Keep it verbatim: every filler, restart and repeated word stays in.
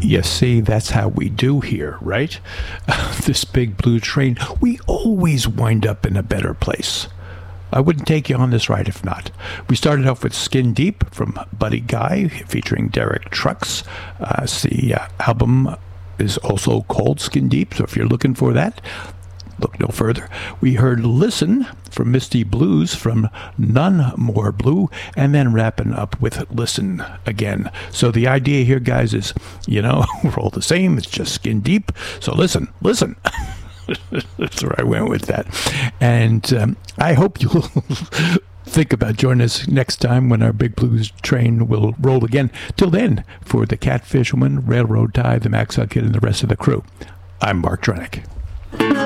You see, that's how we do here, right? This big blue train, we always wind up in a better place. I wouldn't take you on this ride if not. We started off with Skin Deep from Buddy Guy, featuring Derek Trucks. Uh, the uh, album is also called Skin Deep, so if you're looking for that, look no further. We heard Listen from Misty Blues from None More Blue, and then wrapping up with Listen again. So the idea here, guys, is, you know, we're all the same. It's just Skin Deep. So listen, listen. That's where I went with that. And um, I hope you'll think about joining us next time when our big blues train will roll again. Till then, for the Catfishwoman, Railroad Tie, the Maxwell Kid, and the rest of the crew, I'm Mark Drenick.